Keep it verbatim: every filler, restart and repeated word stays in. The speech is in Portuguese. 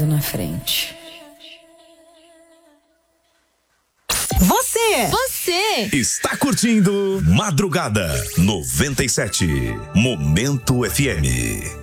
na frente. Você, você está curtindo Madrugada noventa e sete, Momento F M.